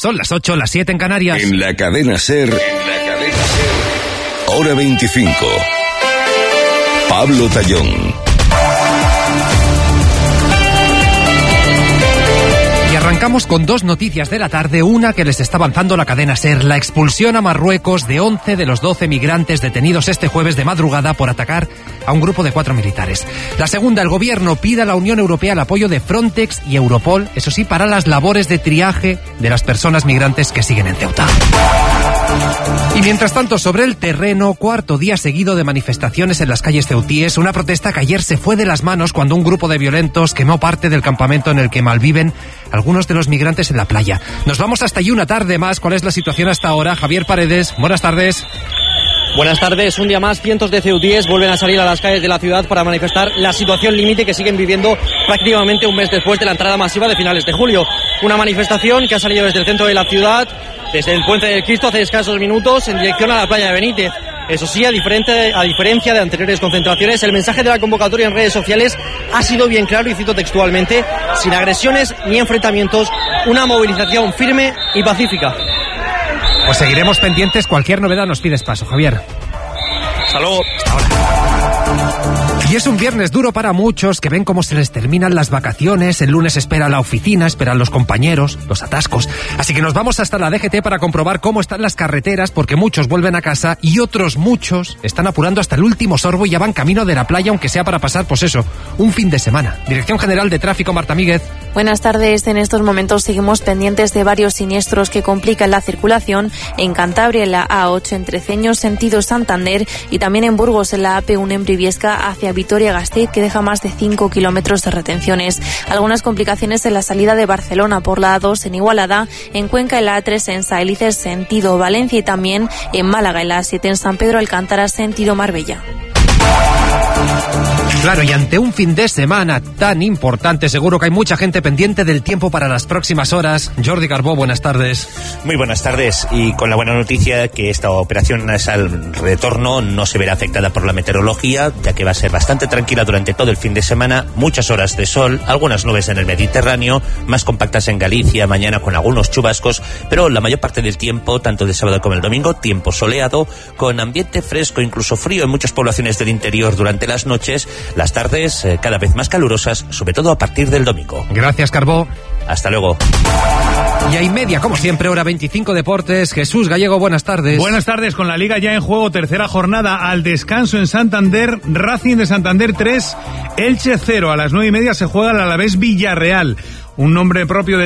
Son las 8, las 7 en Canarias. En la cadena SER, hora 25. Pablo Tallón. Y arrancamos con dos noticias de la tarde, una que les está avanzando la cadena SER, la expulsión a Marruecos de 11 de los 12 migrantes detenidos este jueves de madrugada por atacar a un grupo de 4 militares. La segunda, el gobierno pide a la Unión Europea el apoyo de Frontex y Europol, eso sí, para las labores de triaje de las personas migrantes que siguen en Ceuta. Y mientras tanto, sobre el terreno, cuarto día seguido de manifestaciones en las calles ceutíes, una protesta que ayer se fue de las manos cuando un grupo de violentos quemó parte del campamento en el que malviven algunos de los migrantes en la playa. Nos vamos hasta allí una tarde más. ¿Cuál es la situación hasta ahora? Javier Paredes, buenas tardes. Buenas tardes. Un día más, cientos de ceutíes vuelven a salir a las calles de la ciudad para manifestar la situación límite que siguen viviendo prácticamente un mes después de la entrada masiva de finales de julio. Una manifestación que ha salido desde el centro de la ciudad, desde el Puente del Cristo hace escasos minutos, en dirección a la playa de Benítez. Eso sí, a diferencia de anteriores concentraciones, el mensaje de la convocatoria en redes sociales ha sido bien claro y cito textualmente: sin agresiones ni enfrentamientos, una movilización firme y pacífica. Pues seguiremos pendientes. Cualquier novedad nos pides paso, Javier. Hasta luego. Y es un viernes duro para muchos que ven cómo se les terminan las vacaciones. El lunes espera la oficina, esperan los compañeros, los atascos. Así que nos vamos hasta la DGT para comprobar cómo están las carreteras, porque muchos vuelven a casa y otros muchos están apurando hasta el último sorbo y ya van camino de la playa, aunque sea para pasar, pues eso, un fin de semana. Dirección General de Tráfico, Marta Míguez. Buenas tardes. En estos momentos seguimos pendientes de varios siniestros que complican la circulación en Cantabria, en la A8 en Treceños, sentido Santander, y también en Burgos, en la AP1 en Briviesca, hacia Vitoria-Gasteiz, que deja más de 5 kilómetros de retenciones. Algunas complicaciones en la salida de Barcelona por la A2 en Igualada, en Cuenca en la A3 en Saelices, sentido Valencia, y también en Málaga en la A7 en San Pedro Alcántara, sentido Marbella. Claro, y ante un fin de semana tan importante, seguro que hay mucha gente pendiente del tiempo para las próximas horas. Jordi Carbó, buenas tardes. Muy buenas tardes, y con la buena noticia que esta operación al retorno no se verá afectada por la meteorología, ya que va a ser bastante tranquila durante todo el fin de semana. Muchas horas de sol, algunas nubes en el Mediterráneo, más compactas en Galicia, mañana con algunos chubascos, pero la mayor parte del tiempo, tanto de sábado como el domingo, tiempo soleado, con ambiente fresco, incluso frío en muchas poblaciones del interior durante las noches. Las tardes cada vez más calurosas, sobre todo a partir del domingo. Gracias, Carbó. Hasta luego. Y hay media, como siempre, hora 25 Deportes. Jesús Gallego, buenas tardes. Buenas tardes, con la Liga ya en juego, tercera jornada al descanso en Santander. Racing de Santander 3, Elche 0. A las 9:30 se juega el Alavés Villarreal. Un nombre propio de